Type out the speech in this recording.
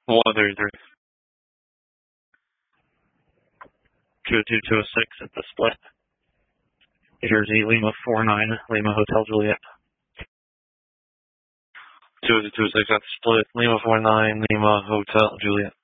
Well, there's 22206 at the split. Jersey, Lima 49, Lima Hotel Juliet. 22206 at the split, Lima 49, Lima Hotel Juliet.